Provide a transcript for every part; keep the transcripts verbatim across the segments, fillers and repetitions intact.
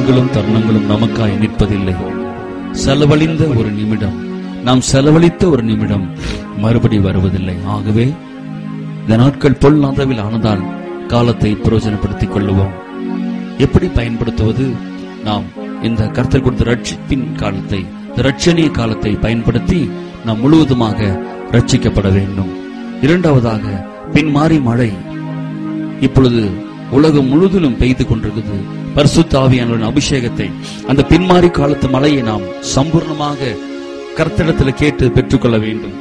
காலங்களும் தருணங்களும் நமக்காய் நிற்பதில்லை. செலவழிந்த ஒரு நிமிடம், நாம் செலவழித்த ஒரு நிமிடம் மறுபடி வருவதில்லை. ஆகவே இந்த நாட்கள் பொல்லாதவில் ஆனதால் காலத்தை பிரயோஜனப்படுத்திக் கொள்ளுவோம். எப்படி பயன்படுத்துவது? நாம் இந்த கர்த்தர் கொடுத்த ரட்சிப்பின் காலத்தை, ரட்சணிய காலத்தை பயன்படுத்தி நாம் முழுவதுமாக ரட்சிக்கப்பட வேண்டும். இரண்டாவதாக, பின்மாறி மழை இப்பொழுது உலகம் முழுவதிலும் பெய்து கொண்டிருக்கிறது. பரிசுத்த ஆவியானவரின் அபிஷேகத்தை, அந்த பின்மாறி காலத்து மழையை நாம் சம்பூர்ணமாக கர்த்தரிடத்தில் கேட்டு பெற்றுக்கொள்ள வேண்டும்.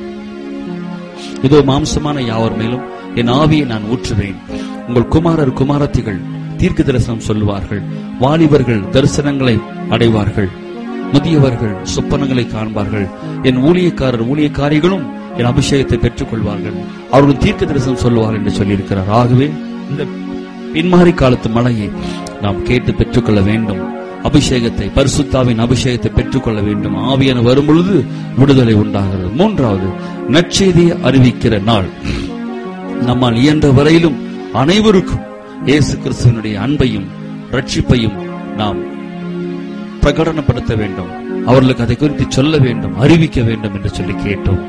இதோ மாம்சமான யாவர் மேலும் என் ஆவியை நான் ஊற்றுவேன். உங்கள் குமாரர் குமாரத்திகள் தீர்க்க தரிசனம் சொல்லுவார்கள். வாலிபர்கள் தரிசனங்களை அடைவார்கள். முதியவர்கள் சொப்பனங்களை காண்பார்கள். என் ஊழியக்காரர் ஊழியக்காரிகளும் என் அபிஷேகத்தை பெற்றுக் கொள்வார்கள். அவர்கள் தீர்க்க தரிசனம் சொல்லுவார்கள் என்று சொல்லியிருக்கிறார். ஆகவே இந்த பின்மாறி காலத்து மழையை நாம் கேட்டு பெற்றுக்கொள்ள வேண்டும். அபிஷேகத்தை, பரிசுத்தாவின் அபிஷேகத்தை பெற்றுக்கொள்ள வேண்டும். ஆவியான வரும் பொழுது விடுதலை உண்டாகிறது. மூன்றாவது, நற்செய்தியை அறிவிக்கிற நாள். நம்மால் இயன்ற வரையிலும் அனைவருக்கும் இயேசு கிறிஸ்துவினுடைய அன்பையும் ரட்சிப்பையும் நாம் பிரகடனப்படுத்த வேண்டும். அவர்களுக்கு அதை குறித்து சொல்ல வேண்டும், அறிவிக்க வேண்டும் என்று சொல்லி கேட்டோம்.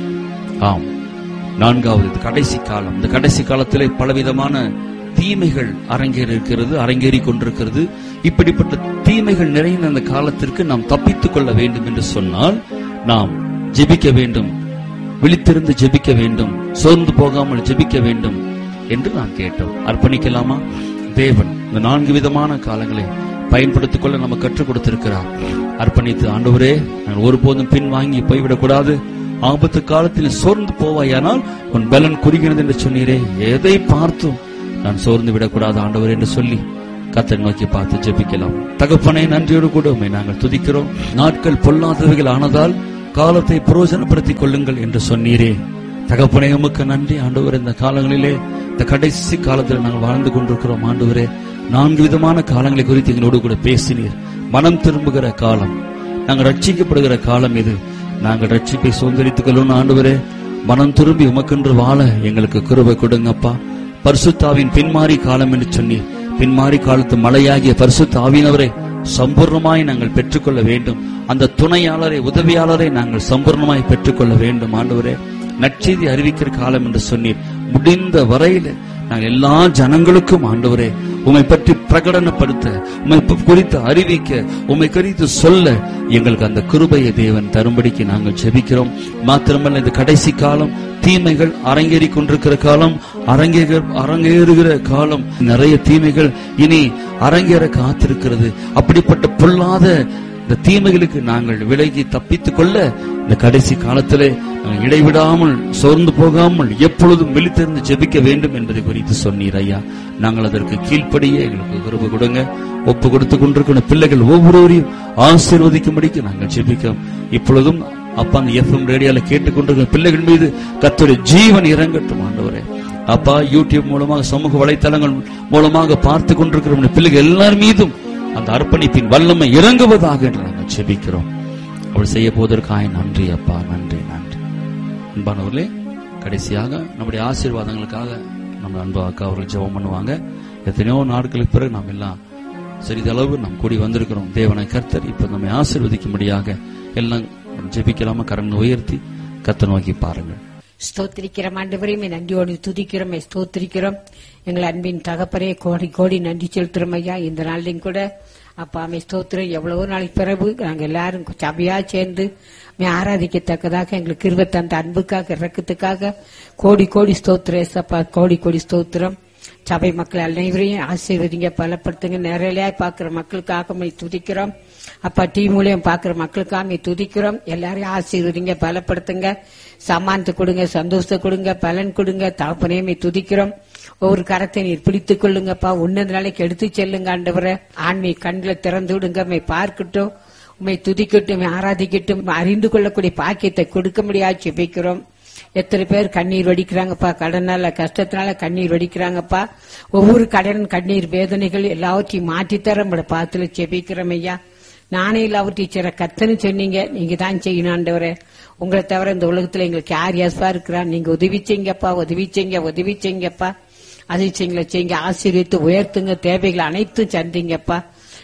ஆம், நான்காவது, கடைசி காலம். இந்த கடைசி காலத்திலே பலவிதமான தீமைகள் அரங்கேறி இருக்கிறது, அரங்கேறி கொண்டிருக்கிறது. இப்படிப்பட்ட தீமைகள் நிறைந்த அந்த காலத்திற்கு நாம் தப்பித்துக் கொள்ள வேண்டும் என்று சொன்னால் நாம் ஜெபிக்க வேண்டும், விழித்திருந்து ஜெபிக்க வேண்டும், சோர்ந்து போகாமல் ஜெபிக்க வேண்டும் என்று நாம் கேட்டோம். அர்ப்பணிக்கலாமா? தேவன் இந்த நான்கு விதமான காலங்களை பயன்படுத்திக் கொள்ள நம்ம கற்றுக் கொடுத்திருக்கிறார். அர்ப்பணித்து, ஆண்டவரே, நான் ஒருபோதும் பின் வாங்கி போய்விடக்கூடாது. ஆபத்து காலத்தில் சோர்ந்து போவாயானால் உன் பலன் குறுகினது என்று சொன்னீரே, எதை பார்த்தும் நான் சோர்ந்து விடக்கூடாது ஆண்டவர் என்று சொல்லி கர்த்தரை நோக்கி பார்த்து ஜெபிக்கலாம். தகப்பனே, நன்றியோடு கூட உம்மை நாங்கள் துதிக்கிறோம். நாட்கள் பொல்லாதவைகள் ஆனதால் காலத்தை பிரயோஜனப்படுத்திக் கொள்ளுங்கள் என்று சொன்னீரே. தகப்பனே, உமக்கு நன்றி ஆண்டவர். இந்த காலங்களிலே, இந்த கடைசி காலத்தில் நாங்கள் வாழ்ந்து கொண்டிருக்கிறோம் ஆண்டவரே. நான்கு விதமான காலங்களை குறித்து எங்களோடு கூட பேசினீர். மனம் திரும்புகிற காலம், நாங்கள் ரட்சிக்கப்படுகிற காலம் இது. நாங்கள் ரட்சிப்பை சுதந்திரித்துக் கொள்ளணும் ஆண்டவரே. மனம் திரும்பி உமக்கென்று வாழ எங்களுக்கு கிருபை கொடுங்கப்பா. பரிசுத்தாவின் பின்மாறி காலம் என்று சொன்னீர். பின்மாறி காலத்து மழையாகிய பரிசுத்த ஆவியானவரை சம்பூர்ணமாய் நாங்கள் பெற்றுக்கொள்ள வேண்டும். அந்த துணையாளரை, உதவியாளரை நாங்கள் சம்பூர்ணமாய் பெற்றுக்கொள்ள வேண்டும் ஆண்டவரே. நற்செய்தி அறிவிக்கிற காலம் என்று சொன்னீர். முடிந்த வரையில நாங்கள் எல்லா ஜனங்களுக்கும் ஆண்டவரே உம்மை பற்றி பிரகடனப்படுத்த, உம்மை குறித்து அறிவிக்க, உம்மை குறித்து சொல்ல எங்களுக்கு அந்த கிருபையை தேவன் தரும்படிக்கு நாங்கள் ஜெபிக்கிறோம். மாத்திரமல்ல, இந்த கடைசி காலம் தீமைகள் அரங்கேறி கொண்டிருக்கிற காலம், அரங்கே அரங்கேறுகிற காலம். நிறைய தீமைகள் இனி அரங்கேற காத்திருக்கிறது. அப்படிப்பட்ட பொல்லாத இந்த தீமைகளுக்கு நாங்கள் விலகி தப்பித்துக் கொள்ள இந்த கடைசி காலத்திலே நாங்கள் இடைவிடாமல் சோர்ந்து போகாமல் எப்பொழுதும் விழித்திருந்து ஜெபிக்க வேண்டும் என்பதை குறித்து சொன்னீர் ஐயா. நாங்கள் அதற்கு கீழ்ப்படியே எங்களுக்கு கிருபை கொடுங்க. ஒப்பு கொடுத்து கொண்டிருக்கிற பிள்ளைகள் ஒவ்வொருவரையும் ஆசீர்வதிக்கும்படிக்கு நாங்கள் ஜெபிக்கிறோம். இப்பொழுதும் அப்பா, அந்த எஃப்எம் ரேடியோல கேட்டுக்கொண்டிருக்கிற பிள்ளைகள் மீது கர்த்தருடைய ஜீவன் இறங்கட்டும் ஆண்டவரே. அப்பா, யூடியூப் மூலமாக, சமூக வலைத்தளங்கள் மூலமாக பார்த்து கொண்டிருக்கிற பிள்ளைகள் எல்லார் மீதும் அந்த அர்ப்பணிப்பின் வல்லமை இறங்குவதாக என்று நாங்கள் ஜெபிக்கிறோம். அவள் செய்ய போவதற்காக நன்றி அப்பா, நன்றி நன்றி. அன்பானவர்களே, கடைசியாக நம்முடைய ஆசீர்வாதங்களுக்காக நம்ம அன்பு அக்கா அவர்கள் ஜெபம் பண்ணுவாங்க. எத்தனையோ நாட்களுக்கு பிறகு நாம் எல்லாம் சிறிதளவு நாம் கூடி வந்திருக்கிறோம். தேவனை கர்த்தர் இப்ப நம்மை ஆசீர்வதிக்கும்படியாக எல்லாம் ஜெபிக்கலாமா? கரங்களை உயர்த்தி கர்த்தரை நோக்கி பாருங்கள். ஸ்தோத்திரிக்கிறோம் ஆண்டவரே, நன்றியோடு துதிக்கிறோம், ஸ்தோத்திரிக்கிறோம். எங்கள் அன்பின் தகப்பரே, கோடி கோடி நன்றி செலுத்துறோம் ஐயா. இந்த நாளையும் கூட அப்பா அம்மை ஸ்தோத்திரம். எவ்வளவோ நாளைக்கு பிறகு நாங்கள் எல்லாரும் சபையா சேர்ந்து ஆராதிக்கத்தக்கதாக எங்களுக்கு கிருபை தந்த அன்புக்காக, இறக்கத்துக்காக கோடி கோடி ஸ்தோத்திரம் அப்பா, கோடி கோடி ஸ்தோத்திரம். சபை மக்கள் அனைவரையும் ஆசீர்வதிங்க, பலப்படுத்துங்க. நேரலையாய் பாக்குற மக்களுக்காக துதிக்கிறோம் அப்பா. டி மூலியம் பாக்குற மக்களுக்காக துதிக்கிறோம். எல்லாரையும் ஆசீர்வதிங்க, பலப்படுத்துங்க, சமானத்தை கொடுங்க, சந்தோஷத்தை கொடுங்க, பலன் கொடுங்க. தகப்பனே துதிக்கிறோம். ஒவ்வொரு கரத்தை நீர் பிடித்துக் கொள்ளுங்கப்பா. உன்னத நாளைக்கு எடுத்து செல்லுங்க ஆண்டவரே. ஆண்மை கண்களை திறந்து விடுங்க. உண்மை பார்க்கட்டும், உண்மை துதிக்கட்டும், ஆராதிக்கட்டும், அறிந்து கொள்ளக்கூடிய பாக்கியத்தை கொடுக்க முடியாது ஜெபிக்கிறோம். எத்தனை பேர் கண்ணீர் வடிக்கிறாங்கப்பா, கடனால கஷ்டத்தினால கண்ணீர் வடிக்கிறாங்கப்பா. ஒவ்வொரு கடன் கண்ணீர் வேதனைகள் எல்லாவற்றையும் மாற்றித்தர நம்மளோட பாத்துல ஜெபிக்கிறோம் ஐயா. நானே எல்லாவற்றையும் சிற கத்தன்னு சொன்னீங்க, நீங்க தான் செய்யணும் ஆண்டவரே. உங்களை தவிர இந்த உலகத்துல எங்களுக்கு யார் யாஸ்பா இருக்கிறா? நீங்க உதவி செய்யுங்கப்பா, உதவி செய்யுங்க, உதவி செய்யுங்கப்பா. அதிர்ச்சியங்களை செய்யுங்க, ஆசீர்வித்து உயர்த்துங்க, தேவைகள் அனைத்தும் சந்திங்கப்பா.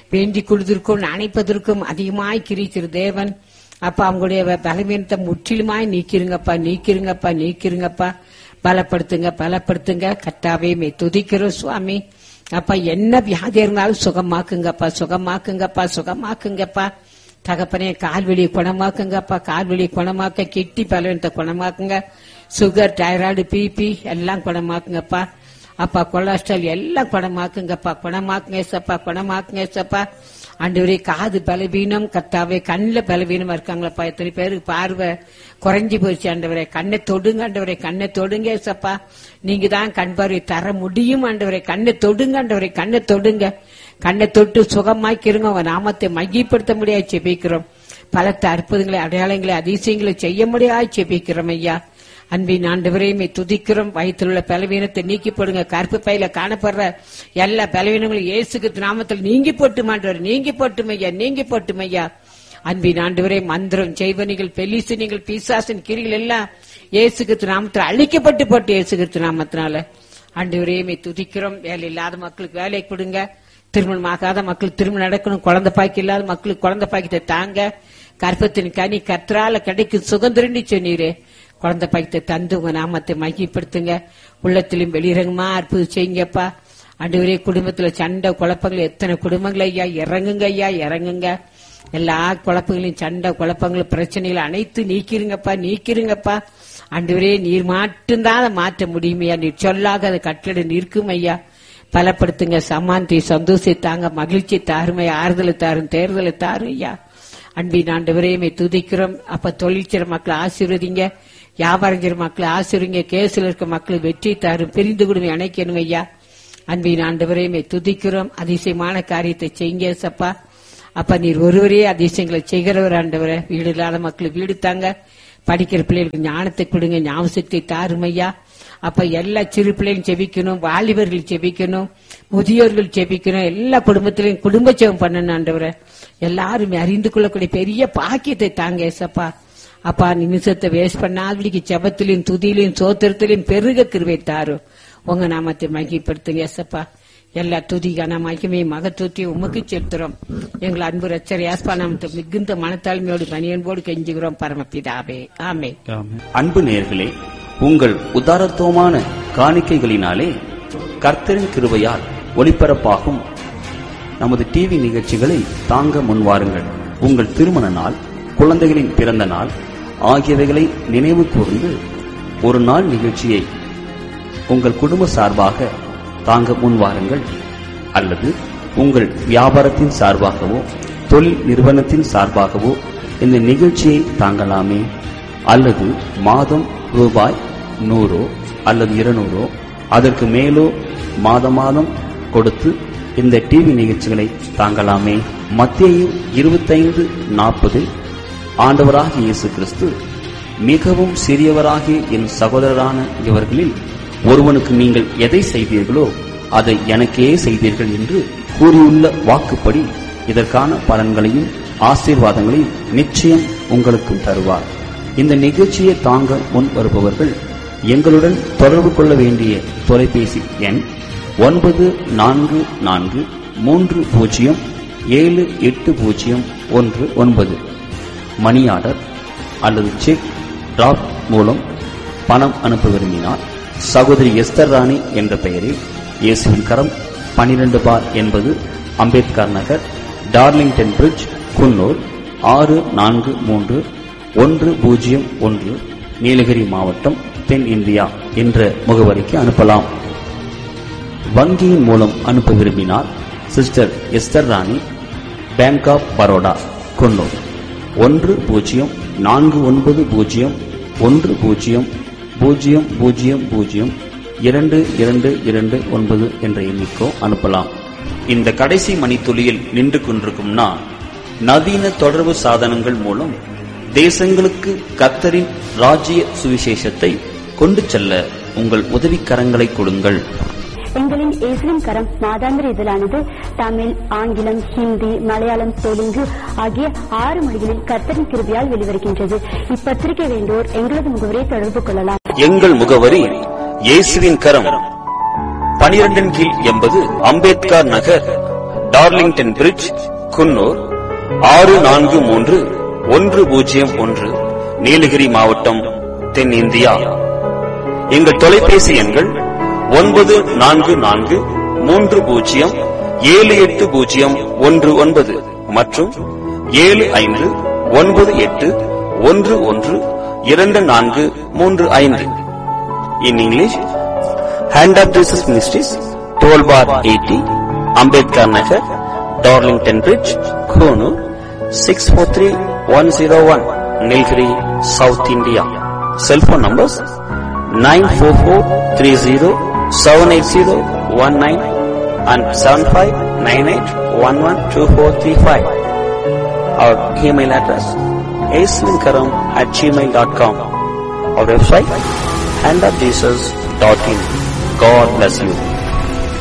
வேண்டிக் கொள்வதற்கும் நினைப்பதற்கும் அதிகமாய் கிரிச்சிரு தேவன். அப்பா அவங்களுடைய பலவீனத்தை முற்றிலுமாய் நீக்கிருங்கப்பா, நீக்கிருங்கப்பா, நீக்கிருங்கப்பா. பலப்படுத்துங்க, பலப்படுத்துங்க. கர்த்தாவே மே துதிக்கிறோம் சுவாமி. அப்பா என்ன வியாதி இருந்தாலும் சுகமாக்குங்கப்பா, சுகமாக்குங்கப்பா, சுகமாக்குங்கப்பா. தகப்பனே கால்வெளியை குணமாக்குங்கப்பா, கால்வெளியை குணமாக்க, கிட்டி பலவீனத்தை குணமாக்குங்க. சுகர், தைராய்டு, பிபி எல்லாம் குணமாக்குங்கப்பா. அப்பா கொலஸ்ட்ரால் எல்லாம் குணமாக்குங்கப்பா, குணமாக்குங்க ஏசப்பா, குணமாக்குங்க ஏசப்பா. ஆண்டவரே காது பலவீனம் கர்த்தாவே, கண்ணில் பலவீனமா இருக்காங்களப்பா. எத்தனை பேருக்கு பார்வை குறைஞ்சி போயிடுச்சு ஆண்டவரே. கண்ணை தொடுங்க ஆண்டவரே, கண்ணை தொடுங்க ஏசப்பா. நீங்க தான் கண் பார்வை தர முடியும் ஆண்டவரே. கண்ணை தொடுங்க ஆண்டவரே, கண்ணை தொடுங்க. கண்ணை தொட்டு சுகமாக்கிருங்க. உங்க நாமத்தை மையப்படுத்த முடியாது செபிக்கிறோம். பலத்த அற்புதங்களை, அடையாளங்களை, அதிசயங்களை செய்ய முடியாது செபிக்கிறோம் ஐயா. அன்பின் ஆண்டவரையுமே துதிக்கிறோம். வயிற்றில் உள்ள பலவீனத்தை நீக்கி போடுங்க. கருப்பு பையில காணப்படுற எல்லா பலவீனங்களும் இயேசுக்கு நாமத்தில் நீங்கி போட்டு மாண்டவர், நீங்கி போட்டும் ஐயா, நீங்கி போட்டும் ஐயா. அன்பின் ஆண்டவரே மந்திரம், செய்வனிகள், பெலிசினிகள், பிசாசின் கிரிகள் எல்லாம் இயேசுக்கு நாமத்தில் அழிக்கப்பட்டு போட்டு இயேசுக்கு நாமத்தினால ஆண்டவரையுமே துதிக்கிறோம். வேலை இல்லாத மக்களுக்கு வேலை கொடுங்க. திருமணம் ஆகாத மக்களுக்கு திருமணம் நடக்கணும். குழந்தை பாக்கி இல்லாத மக்களுக்கு குழந்தை பாக்கியத்தை தாங்க. கற்பத்தின் கனி கற்றால கிடைக்கும் சுகந்திரண்டி சொன்னீரே. குழந்தை பாக்கியத்தை தந்து உங்க நாமத்தை மையப்படுத்துங்க. உள்ளத்திலும் வெளிரங்கமா அற்புதம் செய்யுங்கப்பா. ஆண்டவரே குடும்பத்துல சண்டை குழப்பங்கள் எத்தனை குடும்பங்கள் ஐயா, இறங்குங்க ஐயா, இறங்குங்க. எல்லா குழப்பங்களையும், சண்டை குழப்பங்களும், பிரச்சனைகளை அனைத்து நீக்கிருங்கப்பா, நீக்கிருங்கப்பா. ஆண்டவரே நீர் மட்டும்தான் அதை மாற்ற முடியுமையா. நீர் சொல்லாக அதை கட்டளை நிற்கும் ஐயா. பலப்படுத்துங்க. சமாந்தி சந்தோஷத்தை தாங்க, மகிழ்ச்சி தாருமை, ஆறுதலை தாரும், தேர்தலை தாரும் ஐயா. அன்பின் ஆண்டவரையுமே துதிக்கிறோம். அப்ப தொழிற்சிற மக்களை ஆசீர்வதிங்க, வியாபாரம் செய்ற மக்களை ஆசீர்வதிங்க. கேசில் இருக்க மக்களை வெற்றி தாரும், பிரிந்து குடும்பம் அணைக்கணும் ஐயா. அன்பின் ஆண்டவரையுமே துதிக்கிறோம். அதிசயமான காரியத்தை செய்யுங்க சப்பா. அப்ப நீர் ஒருவரே அதிசயங்களை செய்கிறவர் ஆண்டவரை. வீடு இல்லாத மக்களுக்கு வீடு தாங்க. படிக்கிற பிள்ளைகளுக்கு ஞானத்தை கொடுங்க, ஞாபகத்தை தாரும் ஐயா. அப்ப எல்லா சிறு பிள்ளைகளும் செபிக்கணும், வாலிபர்கள் செபிக்கணும், முதியோர்கள் செபிக்கணும். எல்லா குடும்பத்திலையும் குடும்ப ஜெபம் பண்ணணும் ஆண்டவரை. எல்லாருமே அறிந்து கொள்ளக்கூடிய பெரிய பாக்கியத்தை தாங்க ஏசப்பா. அப்பா நிமிஷத்தை வேஸ்ட் பண்ணாதபடிக்கு ஜெபத்திலையும் துதியிலையும் சோத்திரத்திலையும் பெருக கிருபை தாரும். உங்க நாமத்தை மகிமைப்படுத்துங்க ஏசப்பா. எல்லா துதிக்கான மகிமை மகத்துவத்தையும் உமக்கு செலுத்துறோம். எங்கள் அன்பு ரட்சகர் இயேசுவா நாமத்தை மிகுந்த மனத்தாழ்மையோடு பணியன்போடு கெஞ்சுகிறோம் பரமபிதாவே, ஆமென். அன்பு நேயர்களே, உங்கள் உதாரத்துவமான காணிக்கைகளினாலே கர்த்தரின் கிருபையால் ஒளிபரப்பாகும் நமது டிவி நிகழ்ச்சிகளை தாங்க முன்வாருங்கள். உங்கள் திருமண நாள், குழந்தைகளின் பிறந்த நாள் ஆகியவைகளை நினைவு கூர்ந்து ஒரு நாள் நிகழ்ச்சியை உங்கள் குடும்ப சார்பாக தாங்க முன்வாருங்கள். அல்லது உங்கள் வியாபாரத்தின் சார்பாகவோ தொழில் நிறுவனத்தின் சார்பாகவோ இந்த நிகழ்ச்சியை தாங்கலாமே. அல்லது மாதம் ரூபாய் நூறோ அல்லது இருநூறோ அதற்கு மேலோ மாதம் மாதம் கொடுத்து இந்த டிவி நிகழ்ச்சிகளை தாங்கலாமே. மத்தேயு இருபத்தைந்து நாற்பது ஆண்டவராகிய இயேசு கிறிஸ்து, மிகவும் சிறியவராகிய என் சகோதரரான இவர்களில் ஒருவனுக்கு நீங்கள் எதை செய்தீர்களோ அதை எனக்கே செய்தீர்கள் என்று கூறியுள்ள வாக்குப்படி இதற்கான பலன்களையும் ஆசீர்வாதங்களையும் நிச்சயம் உங்களுக்கும் தருவார். இந்த நிகழ்ச்சியை தாங்க முன் வருபவர்கள் எங்களுடன் தொடர்பு கொள்ள வேண்டிய தொலைபேசி எண் ஒன்பது நான்கு நான்கு மூன்று பூஜ்ஜியம் ஏழு எட்டு பூஜ்ஜியம் ஒன்று ஒன்பது. மணி ஆர்டர் அல்லது செக் டிராப் மூலம் பணம் அனுப்ப விரும்பினார் சகோதரி எஸ்தர் ராணி என்ற பெயரில் இயேசுவின் கரம் பனிரெண்டு பார் என்பது அம்பேத்கர் நகர், டார்லிங்டன் பிரிட்ஜ், குன்னூர் ஆறு நான்கு மூன்று ஒன்று பூஜ்ஜியம் ஒன்று, நீலகிரி மாவட்டம், தென் இந்தியா என்ற முகவரிக்கு அனுப்பலாம். வங்கியின் மூலம் அனுப்ப விரும்பினார் சிஸ்டர் எஸ்தர் ராணி, பேங்க் ஆப் பரோடா, குன்னூர் ஒன்று பூஜ்ஜியம் நான்கு ஒன்பது பூஜ்ஜியம் ஒன்று பூஜ்ஜியம் பூஜ்ஜியம் பூஜ்ஜியம் பூஜ்ஜியம் இரண்டு இரண்டு இரண்டு ஒன்பது என்ற எண்ணிக்கோ அனுப்பலாம். இந்த கடைசி மணித்துளியில் நின்று கொண்டிருக்கும் நான் நவீன தொடர்பு சாதனங்கள் மூலம் தேசங்களுக்கு கர்த்தரின் ராஜ்ய சுவிசேஷத்தை கொண்டு செல்ல உங்கள் உதவிக்கரங்களை கொடுங்கள். எங்களின் இயேசுவின் கரம் மாதாந்திர இதழானது தமிழ், ஆங்கிலம், ஹிந்தி, மலையாளம், தெலுங்கு ஆகிய ஆறு மொழிகளில் கர்த்தரின் கிருபையால் வெளிவருகின்றது. இப்பத்திரிகை வேண்டோர் எங்களது முகவரியை தொடர்பு கொள்ளலாம். எங்கள் முகவரி இயேசுவின் கரம், பனிரெண்டின் கீழ் எண்பது, அம்பேத்கர் நகர், டார்லிங்டன் பிரிட்ஜ், குன்னூர் ஆறு நான்கு மூன்று ஒன்று பூஜ்ஜியம் ஒன்று, நீலகிரி மாவட்டம், தென்னிந்தியா. எங்கள் தொலைபேசி எண்கள் ஒன்பது நான்கு நான்கு மூன்று பூஜ்ஜியம் ஏழு எட்டு பூஜ்ஜியம் ஒன்று ஒன்பது மற்றும் ஏழு ஐந்து ஒன்பது எட்டு ஒன்று ஒன்று இரண்டு நான்கு மூன்று ஐந்து. In English, hand of Jesus ministries, toll bar eighty, Ambedkar Nagar, Darlington bridge, Coonoor six four three one zero one, Nilgiri, south India. Cellphone numbers nine four four three zero seven eight zero one nine and seven five nine eight one one two four three five. Our email address aislinkaram at gmail dot com. Our website hand of jesus dot in. God bless you.